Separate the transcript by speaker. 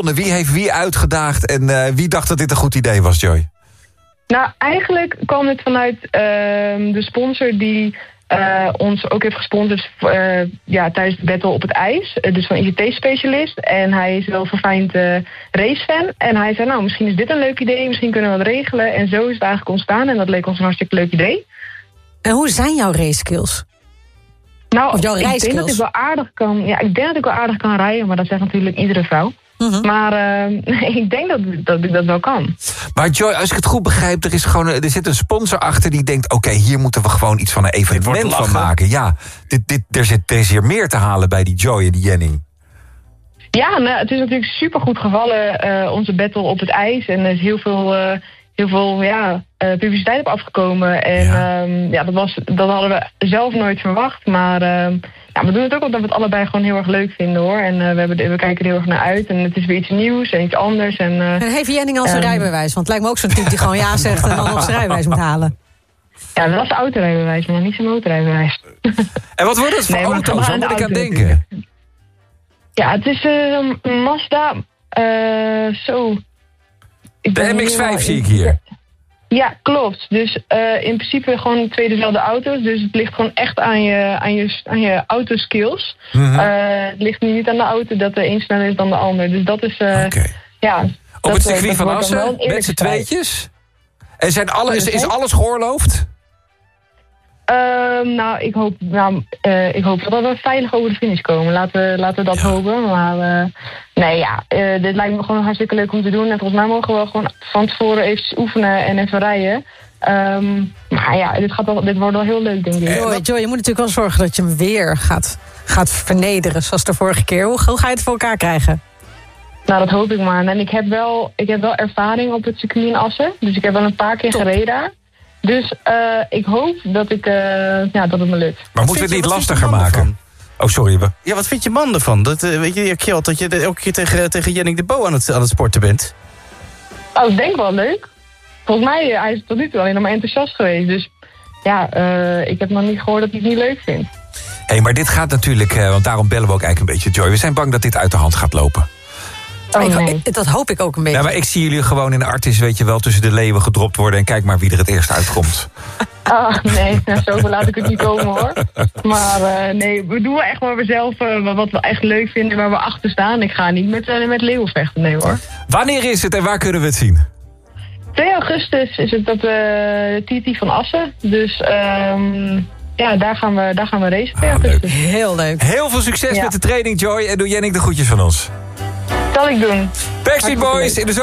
Speaker 1: Wie heeft wie uitgedaagd en wie dacht dat dit een goed idee was, Joy?
Speaker 2: Nou, eigenlijk kwam het vanuit de sponsor die ons ook heeft gesponsord tijdens de battle op het ijs. Dus van ICT-specialist. En hij is wel verfijnd racefan. En hij zei, nou, misschien is dit een leuk idee. Misschien kunnen we wat regelen. En zo is het eigenlijk ontstaan. En dat leek ons een hartstikke leuk idee.
Speaker 3: En hoe zijn jouw race skills?
Speaker 2: Nou,
Speaker 3: of jouw
Speaker 2: ik denk dat ik wel aardig kan. Ja, ik denk dat ik wel aardig kan rijden. Maar dat zegt natuurlijk iedere vrouw. Mm-hmm. Maar ik denk dat ik dat wel kan.
Speaker 1: Maar Joy, als ik het goed begrijp, er zit een sponsor achter die denkt, oké, hier moeten we gewoon iets van een evenement van maken. Ja, er is hier meer te halen bij die Joy en die Jenning. Ja,
Speaker 2: nou, het is natuurlijk super goed gevallen, onze battle op het ijs. En er is heel veel publiciteit op afgekomen. En dat hadden we zelf nooit verwacht. Maar we doen het ook omdat we het allebei gewoon heel erg leuk vinden, hoor. En we kijken er heel erg naar uit. En het is weer iets nieuws en iets anders. En
Speaker 3: heeft Jenning al zijn rijbewijs? Want het lijkt me ook zo'n type die gewoon ja zegt en dan nog zijn rijbewijs moet halen.
Speaker 2: Ja, dat was zijn autorijbewijs, maar niet zijn motorrijbewijs.
Speaker 1: En wat wordt het voor auto's? Waar moet ik aan denken?
Speaker 2: Ja, het is een Mazda.
Speaker 4: De MX-5 zie ik hier.
Speaker 2: Ja, klopt. Dus in principe gewoon twee dezelfde auto's. Dus het ligt gewoon echt aan je autoskills. Mm-hmm. Het ligt nu niet aan de auto dat de een sneller is dan de ander. Dus dat is...
Speaker 1: Op het circuit van Assen, met z'n tweetjes? En is alles geoorloofd?
Speaker 2: Ik hoop wel dat we veilig over de finish komen. Laten we dat hopen. Maar dit lijkt me gewoon hartstikke leuk om te doen. En volgens mij mogen we wel gewoon van tevoren even oefenen en even rijden. Dit wordt wel heel leuk, denk ik.
Speaker 3: Joy, je moet natuurlijk wel zorgen dat je hem weer gaat vernederen, zoals de vorige keer. Hoe ga je het voor elkaar krijgen?
Speaker 2: Nou, dat hoop ik maar. En ik heb wel ervaring op het circuit in Assen. Dus ik heb wel een paar keer gereden daar. Dus ik hoop dat het me lukt.
Speaker 1: Maar moeten we het niet lastiger maken? Oh, sorry.
Speaker 4: Ja, wat vind je man ervan? Weet je, Kjeld, dat je elke keer tegen Jenning de Bo aan het sporten bent?
Speaker 2: Oh, ik denk wel leuk. Volgens mij hij is tot nu toe alleen maar enthousiast geweest. Dus ik heb nog niet gehoord dat hij het niet leuk vindt.
Speaker 1: Hé, maar dit gaat natuurlijk, want daarom bellen we ook eigenlijk een beetje, Joy. We zijn bang dat dit uit de hand gaat lopen.
Speaker 3: Dat hoop ik ook een beetje.
Speaker 1: Ja, maar ik zie jullie gewoon in de Artis, weet je wel, tussen de leeuwen gedropt worden. En kijk maar wie er het eerst uitkomt.
Speaker 2: Nee, zoveel laat ik het niet komen, hoor. Maar we doen wel echt maar weer zelf wat we echt leuk vinden, waar we achter staan. Ik ga niet met leeuwen vechten, nee, hoor.
Speaker 1: Wanneer is het en waar kunnen we het zien?
Speaker 2: 2 augustus is het op de TT van Assen. Dus daar gaan we racen.
Speaker 1: Leuk.
Speaker 3: Heel leuk.
Speaker 1: Heel veel succes met de training, Joy. En doe Jenning de groetjes van ons.
Speaker 2: Zal ik doen.
Speaker 1: Backstreet Boys in de